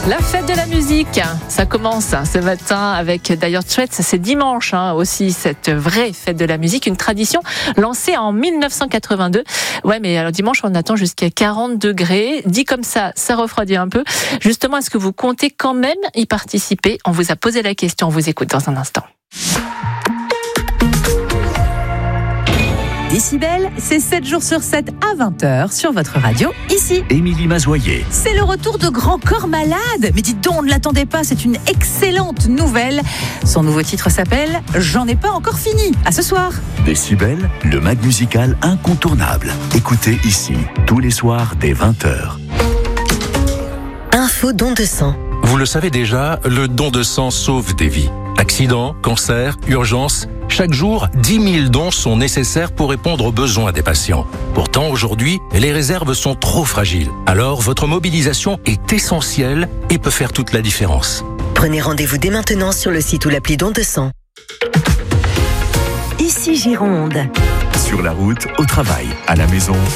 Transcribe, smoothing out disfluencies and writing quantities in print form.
La fête de la musique, ça commence ce matin avec Dire Straits, c'est dimanche aussi cette vraie fête de la musique, une tradition lancée en 1982. Ouais, mais alors dimanche on attend jusqu'à 40 degrés. Dit comme ça refroidit un peu. Justement, est-ce que vous comptez quand même y participer? On vous a posé la question, on vous écoute dans un instant. Décibel, c'est 7 jours sur 7 à 20h sur votre radio, ici. Émilie Mazoyer. C'est le retour de Grand Corps Malade. Mais dites donc, on ne l'attendait pas, c'est une excellente nouvelle. Son nouveau titre s'appelle « J'en ai pas encore fini ». À ce soir. Décibel, le mag musical incontournable. Écoutez ici, tous les soirs dès 20h. Info don de sang. Vous le savez déjà, le don de sang sauve des vies. Accidents, cancers, urgences, chaque jour, 10 000 dons sont nécessaires pour répondre aux besoins des patients. Pourtant, aujourd'hui, les réserves sont trop fragiles. Alors, votre mobilisation est essentielle et peut faire toute la différence. Prenez rendez-vous dès maintenant sur le site ou l'appli don de sang. Ici Gironde. Sur la route, au travail, à la maison.